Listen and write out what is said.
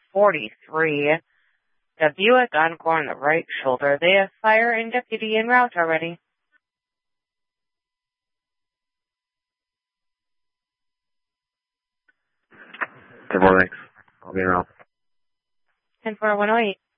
43. The Buick Encore on the right shoulder. They have fire and deputy en route already. 10-4, thanks. I'll be around. 10-4, 108.